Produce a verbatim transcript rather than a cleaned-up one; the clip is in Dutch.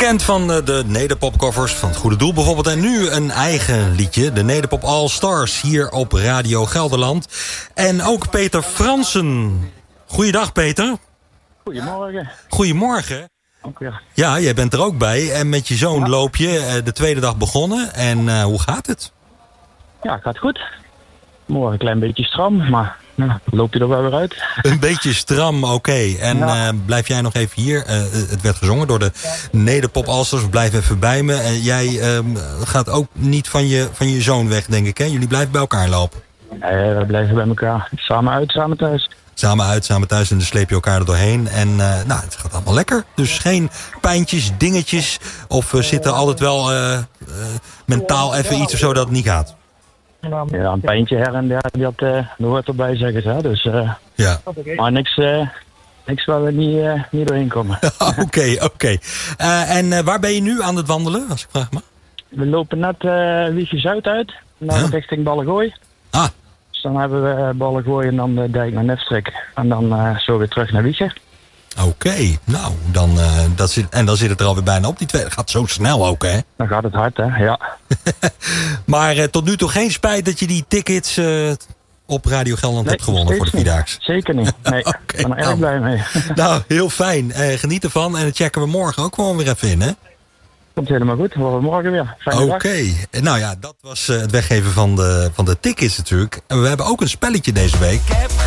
Bekend van de Nederpop-covers van het Goede Doel bijvoorbeeld. En nu een eigen liedje, de Nederpop All Stars, hier op Radio Gelderland. En ook Peter Fransen. Goeiedag, Peter. Goedemorgen. Goedemorgen. Ook weer. Ja, jij bent er ook bij. En met je zoon ja. loop je de tweede dag begonnen. En uh, hoe gaat het? Ja, het gaat goed. Morgen een klein beetje stram, maar nou, loop je er wel weer uit. Een beetje stram, oké. Okay. En ja. uh, blijf jij nog even hier? Uh, het werd gezongen door de Nederpop All Stars. Blijf even bij me. En jij uh, gaat ook niet van je, van je zoon weg, denk ik, hè? Jullie blijven bij elkaar lopen. Nee, we blijven bij elkaar. Samen uit, samen thuis. Samen uit, samen thuis en dan sleep je elkaar er doorheen. En uh, nou, het gaat allemaal lekker. Dus geen pijntjes, dingetjes. Of uh, zit er altijd wel uh, uh, mentaal even iets of zo dat het niet gaat? Ja, een pijntje her en der, dat uh, hoort erbij, zeggen ze. Dus, uh, ja. Maar niks, uh, niks waar we niet, uh, niet doorheen komen. Oké, oké. Okay. Uh, en uh, waar ben je nu aan het wandelen, als ik vraag maar? We lopen net uh, Wiegje Zuid uit, naar ja. richting Ballengooi. Ah. Dus dan hebben we uh, Ballengooi en dan de dijk naar Nefstrik. En dan uh, zo weer terug naar Wiegje. Oké, okay. nou, dan, uh, dat zit, en dan zit het er alweer bijna op. Die twee, dat gaat zo snel ook, hè? Dan gaat het hard, hè, ja. Maar uh, tot nu toe geen spijt dat je die tickets uh, op Radio Gelderland nee, hebt gewonnen voor de Vierdaagse? Zeker niet, nee. Ik okay, ben er erg nou, blij mee. Nou, heel fijn. Uh, geniet ervan en dat checken we morgen ook gewoon weer even in, hè? Komt helemaal goed, horen we morgen weer. Oké, okay. Nou ja, dat was uh, het weggeven van de, van de tickets natuurlijk. En we hebben ook een spelletje deze week.